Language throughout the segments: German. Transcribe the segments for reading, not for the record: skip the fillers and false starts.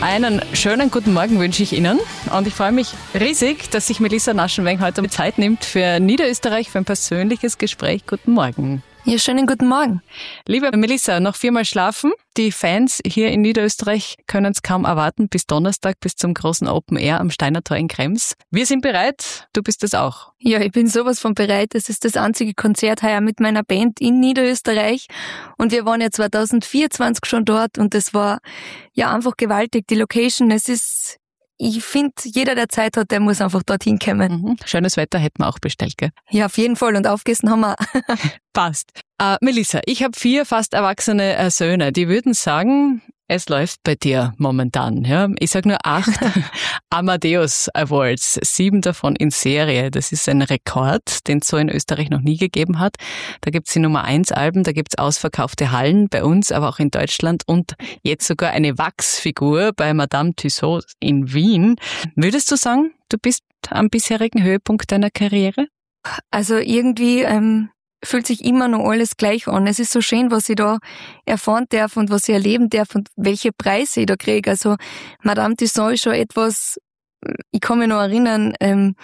Einen schönen guten Morgen wünsche ich Ihnen und ich freue mich riesig, dass sich Melissa Naschenweng heute Zeit nimmt für Niederösterreich, für ein persönliches Gespräch. Guten Morgen. Ja, schönen guten Morgen. Liebe Melissa, noch 4-mal schlafen. Die Fans hier in Niederösterreich können es kaum erwarten bis Donnerstag, bis zum großen Open Air am Steinertor in Krems. Wir sind bereit, du bist es auch. Ja, ich bin sowas von bereit. Es ist das einzige Konzert heuer mit meiner Band in Niederösterreich und wir waren ja 2024 schon dort und es war ja einfach gewaltig, die Location. Ich finde, jeder, der Zeit hat, der muss einfach dorthin kommen. Schönes Wetter hätten wir auch bestellt, gell? Ja, auf jeden Fall und aufgegessen haben wir. Passt. Melissa, ich habe 4 fast erwachsene Söhne, die würden sagen, es läuft bei dir momentan. Ja? Ich sage nur 8 Amadeus Awards, 7 davon in Serie. Das ist ein Rekord, den es so in Österreich noch nie gegeben hat. Da gibt's die Nummer 1 Alben, da gibt's ausverkaufte Hallen bei uns, aber auch in Deutschland und jetzt sogar eine Wachsfigur bei Madame Tussauds in Wien. Würdest du sagen, du bist am bisherigen Höhepunkt deiner Karriere? Also irgendwie fühlt sich immer noch alles gleich an. Es ist so schön, was ich da erfahren darf und was ich erleben darf und welche Preise ich da kriege. Also Madame Tussauds ist schon etwas, ich kann mich noch erinnern,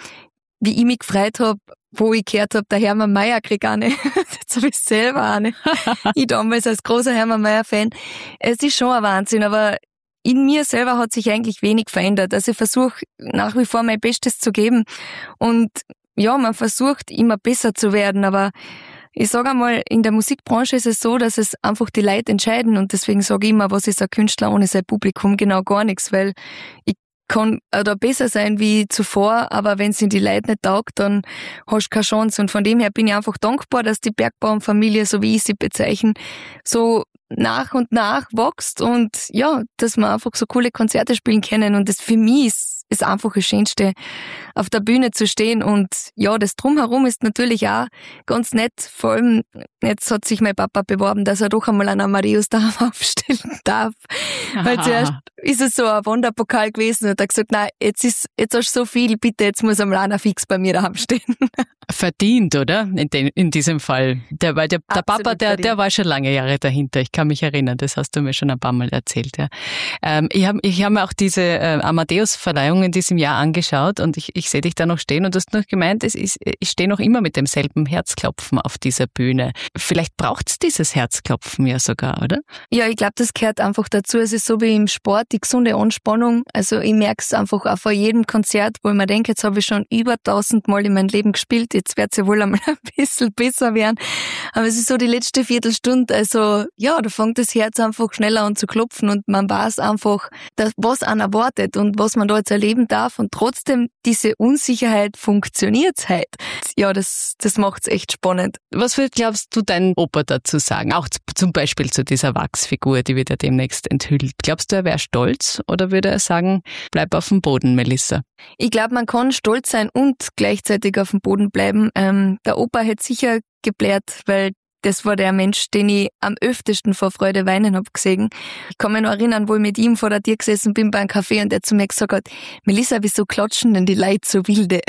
wie ich mich gefreut habe, wo ich gehört habe, der Hermann Mayer kriegt eine. Jetzt habe ich selber eine. Ich damals als großer Hermann Mayer-Fan. Es ist schon ein Wahnsinn, aber in mir selber hat sich eigentlich wenig verändert. Also ich versuche nach wie vor mein Bestes zu geben und ja, man versucht immer besser zu werden, aber ich sage einmal, in der Musikbranche ist es so, dass es einfach die Leute entscheiden und deswegen sage ich immer, was ist ein Künstler ohne sein Publikum? Genau gar nichts, weil ich kann da besser sein wie zuvor, aber wenn es in die Leute nicht taugt, dann hast du keine Chance und von dem her bin ich einfach dankbar, dass die Bergbauernfamilie, so wie ich sie bezeichne, so nach und nach wächst und ja, dass wir einfach so coole Konzerte spielen können und das für mich ist einfach das Schönste, auf der Bühne zu stehen und ja, das Drumherum ist natürlich auch ganz nett, vor allem jetzt hat sich mein Papa beworben, dass er doch einmal einen Amadeus daheim aufstellen darf, weil zuerst ist es so ein Wanderpokal gewesen und er hat gesagt, nein, jetzt hast du so viel, bitte, jetzt muss einmal einer fix bei mir daheim stehen. Verdient, oder? In diesem Fall. Der Papa, der war schon lange Jahre dahinter. Ich kann mich erinnern, das hast du mir schon ein paar Mal erzählt. Ja. Ich hab mir auch diese Amadeus-Verleihung in diesem Jahr angeschaut und ich sehe dich da noch stehen und du hast noch gemeint, ich stehe noch immer mit demselben Herzklopfen auf dieser Bühne. Vielleicht braucht's dieses Herzklopfen ja sogar, oder? Ja, ich glaube, das gehört einfach dazu. Es ist so wie im Sport, die gesunde Anspannung. Also ich merke es einfach auch vor jedem Konzert, wo ich mir denke, jetzt habe ich schon über 1000 Mal in meinem Leben gespielt, jetzt wird es ja wohl einmal ein bisschen besser werden. Aber es ist so die letzte Viertelstunde, also ja, da fängt das Herz einfach schneller an zu klopfen und man weiß einfach, was einen erwartet und was man da jetzt erleben darf und trotzdem diese Unsicherheit funktioniert halt. Ja, das macht's echt spannend. Was glaubst du dein Opa dazu sagen? Auch zum Beispiel zu dieser Wachsfigur, die wird ja demnächst enthüllt. Glaubst du, er wäre stolz oder würde er sagen, bleib auf dem Boden, Melissa? Ich glaube, man kann stolz sein und gleichzeitig auf dem Boden bleiben. Der Opa hätte sicher geblärt, weil das war der Mensch, den ich am öftesten vor Freude weinen hab gesehen. Ich kann mich noch erinnern, wo ich mit ihm vor der Tür gesessen bin bei einem Café und der zu mir gesagt hat, Melissa, wieso klatschen denn die Leute so wilde?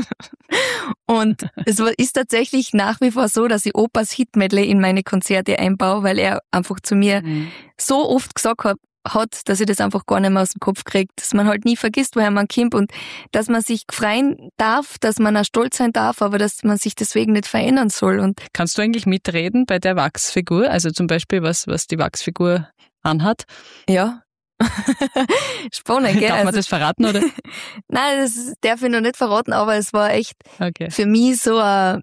Und es ist tatsächlich nach wie vor so, dass ich Opas Hitmedley in meine Konzerte einbaue, weil er einfach zu mir so oft gesagt hat, dass ich das einfach gar nicht mehr aus dem Kopf kriege, dass man halt nie vergisst, woher man kommt und dass man sich freuen darf, dass man auch stolz sein darf, aber dass man sich deswegen nicht verändern soll. Und kannst du eigentlich mitreden bei der Wachsfigur? Also zum Beispiel, was die Wachsfigur anhat? Ja. Spannend, gell? Darf man das verraten, oder? Nein, das darf ich noch nicht verraten, aber es war echt für mich so ein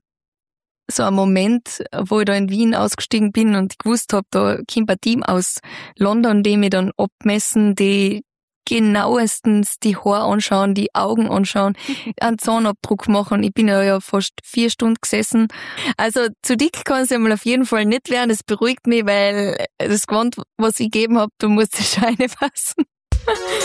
Moment, wo ich da in Wien ausgestiegen bin und ich gewusst habe, da kommt ein Team aus London, die mich dann abmessen, die genauestens die Haare anschauen, die Augen anschauen, einen Zahnabdruck machen. Ich bin ja fast 4 Stunden gesessen. Also zu dick kann es ja mal auf jeden Fall nicht werden. Das beruhigt mich, weil das Gewand, was ich gegeben habe, da muss die Scheine passen.